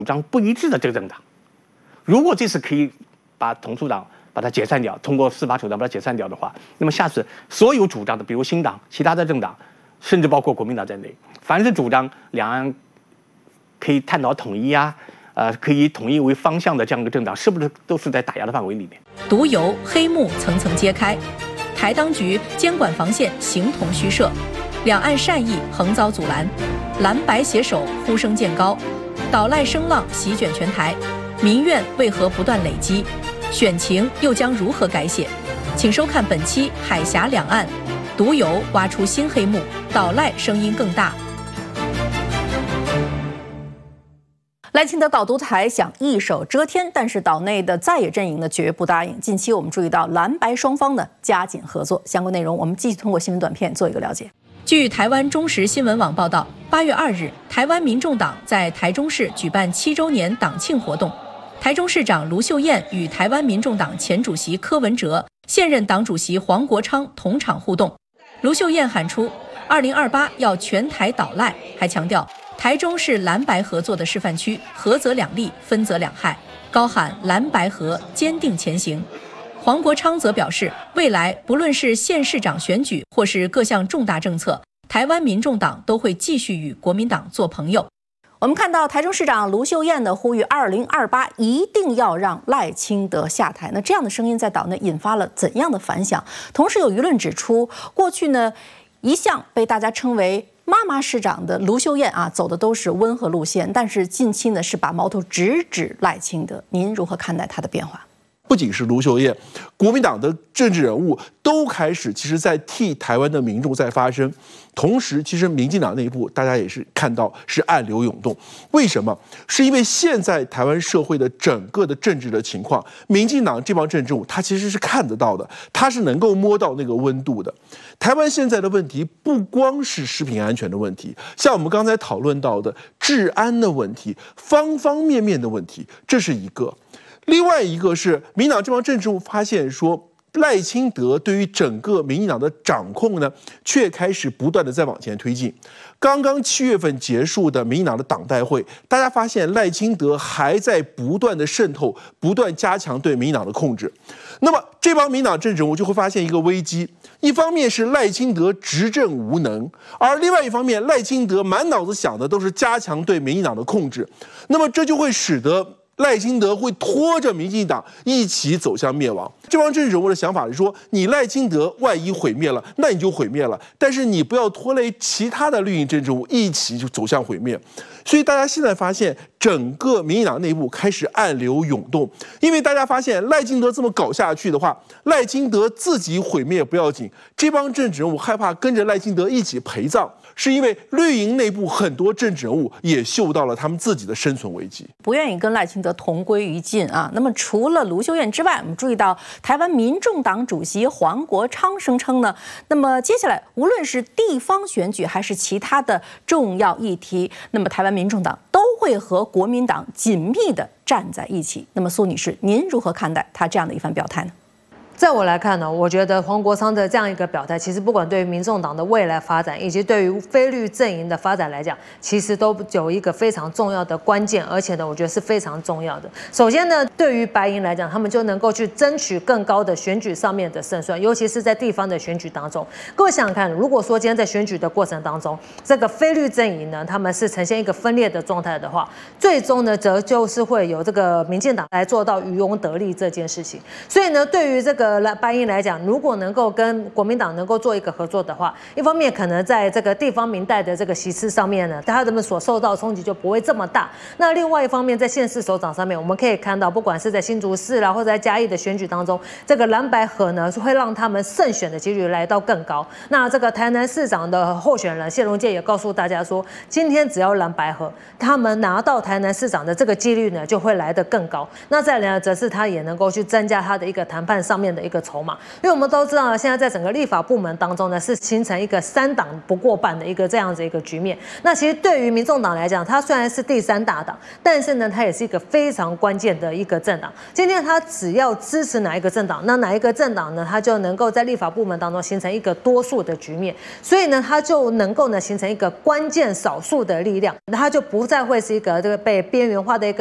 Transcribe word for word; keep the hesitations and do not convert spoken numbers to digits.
主张不一致的这个政党，如果这次可以把统促党把它解散掉，通过司法手段把它解散掉的话，那么下次所有主张的，比如新党、其他的政党，甚至包括国民党在内，凡是主张两岸可以探讨统一啊，呃，可以以统一为方向的这样一个政党，是不是都是在打压的范围里面？ 毒油黑幕层层揭开，台当局监管防线形同虚设，两岸善意横遭阻拦，蓝白携手呼声渐高，岛赖声浪席卷全台，民怨为何不断累积？选情又将如何改写？请收看本期《海峡两岸》，毒油挖出新黑幕，岛赖声音更大。 赖清德搞独台想一手遮天，但是岛内的在野阵营呢绝不答应。近期我们注意到蓝白双方呢加紧合作，相关内容我们继续通过新闻短片做一个了解。 据台湾中时新闻网报道，八月二日，台湾民众党在台中市举办七周年党庆活动。台中市长卢秀燕与台湾民众党前主席柯文哲、现任党主席黄国昌同场互动。卢秀燕喊出二零二八要全台倒赖，还强调台中是蓝白合作的示范区，合则两利，分则两害，高喊蓝白合，坚定前行。黄国昌则表示，未来不论是县市长选举或是各项重大政策，台湾民众党都会继续与国民党做朋友。 我们看到台中市长卢秀燕呢呼吁二零二八一定要让赖清德下台，那这样的声音在岛内引发了怎样的反响？同时有舆论指出，过去呢一向被大家称为妈妈市长的卢秀燕啊，走的都是温和路线，但是近期呢是把矛头直指赖清德，您如何看待她的变化？ 不仅是卢秀燕，国民党的政治人物都开始其实在替台湾的民众在发声。同时，其实民进党内部大家也是看到是暗流涌动。为什么？是因为现在台湾社会的整个的政治的情况，民进党这帮政治人物他其实是看得到的，他是能够摸到那个温度的。台湾现在的问题不光是食品安全的问题，像我们刚才讨论到的治安的问题，方方面面的问题，这是一个。另外一个是民进党这帮政治人物发现说，赖清德对于整个民进党的掌控呢，却开始不断的在往前推进。刚刚七月份结束的民进党的党代会，大家发现赖清德还在不断的渗透，不断加强对民进党的控制。那么这帮民进党政治人物就会发现一个危机，一方面是赖清德执政无能，而另外一方面赖清德满脑子想的都是加强对民进党的控制。那么这就会使得赖清德会拖着民进党一起走向灭亡。这帮政治人物的想法是说，你赖清德万一毁灭了，那你就毁灭了，但是你不要拖累其他的绿营政治人物一起就走向毁灭。所以大家现在发现，整个民进党内部开始暗流涌动，因为大家发现赖清德这么搞下去的话，赖清德自己毁灭不要紧，这帮政治人物害怕跟着赖清德一起陪葬。是因为绿营内部很多政治人物也嗅到了他们自己的生存危机， 不愿意跟赖清德同归于尽啊。那么除了卢秀燕之外，我们注意到台湾民众党主席黄国昌声称呢，那么接下来无论是地方选举还是其他的重要议题，那么台湾民众党都会和国民党紧密的站在一起。那么苏女士，您如何看待他这样的一番表态呢？ 在我来看呢，我觉得黄国昌的这样一个表态，其实不管对于民众党的未来发展，以及对于非绿阵营的发展来讲，其实都有一个非常重要的关键，而且呢，我觉得是非常重要的。首先呢，对于白营来讲，他们就能够去争取更高的选举上面的胜算，尤其是在地方的选举当中。各位想想看，如果说今天在选举的过程当中，这个非绿阵营呢，他们是呈现一个分裂的状态的话，最终呢，则就是会有这个民进党来做到渔翁得利这件事情。所以呢，对于这个白营来讲，如果能够跟国民党能够做一个合作的话，一方面可能在这个地方民代的这个席次上面呢，他们所受到的冲击就不会这么大。那另外一方面，在县市首长上面，我们可以看到，不管是在新竹市啦，或者在嘉义的选举当中，这个蓝白合呢，会让他们胜选的几率来到更高。那这个台南市长的候选人谢龙介也告诉大家说，今天只要蓝白合，他们拿到台南市长的这个几率呢，就会来得更高。那再来呢，则是他也能够去增加他的一个谈判上面面的一个筹码。因为我们都知道，现在在整个立法部门当中呢，是形成一个三党不过半的一个这样子一个局面。那其实对于民众党来讲，它虽然是第三大党，但是呢，它也是一个非常关键的一个政党。今天它只要支持哪一个政党，那哪一个政党呢，它就能够在立法部门当中形成一个多数的局面，所以呢，它就能够呢形成一个关键少数的力量，它就不再会是一个这个被边缘化的一个